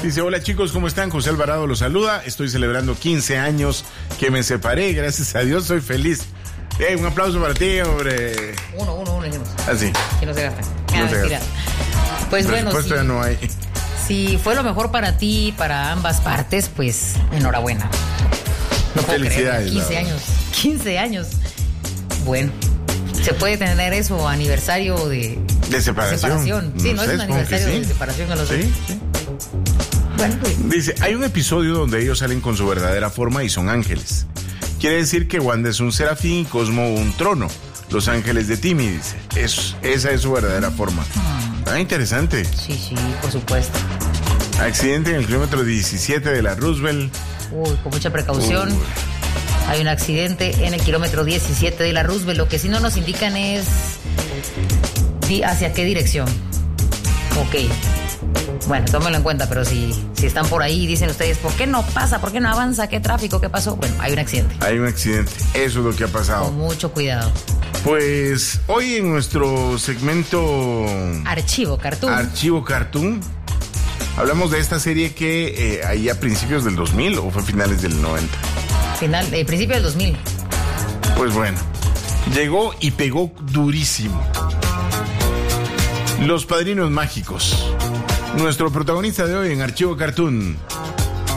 Dice, hola chicos, ¿cómo están? José Alvarado los saluda. Estoy celebrando 15 años que me separé. Gracias a Dios soy feliz. Un aplauso para ti, hombre. Uno, dijimos. Así. Que no se gastan. No se mentira. Pues bueno, presupuesto ya no hay. Si fue lo mejor para ti, para ambas partes, pues enhorabuena. No puedo Felicidades. creer, 15 años. Bueno, se puede tener eso, aniversario de separación. Sí, no es un aniversario de separación a los dos. Sí. Bueno, pues. Dice, hay un episodio donde ellos salen con su verdadera forma y son ángeles. Quiere decir que Wanda es un serafín y Cosmo un trono. Los ángeles de Timmy, dice. Esa es su verdadera forma. Interesante. Sí, por supuesto. Accidente en el kilómetro 17 de la Roosevelt. Con mucha precaución. Hay un accidente en el kilómetro 17 de la Roosevelt. Lo que sí no nos indican es hacia qué dirección. Ok. Bueno, tómenlo en cuenta, pero si están por ahí y dicen ustedes, ¿por qué no pasa? ¿Por qué no avanza? ¿Qué tráfico? ¿Qué pasó? Bueno, hay un accidente. Hay un accidente. Eso es lo que ha pasado. Con mucho cuidado. Pues hoy en nuestro segmento Archivo Cartoon, hablamos de esta serie que ahí a principios del 2000 o fue finales del 90. Principio del 2000. Pues bueno, llegó y pegó durísimo. Los Padrinos Mágicos. Nuestro protagonista de hoy en Archivo Cartoon.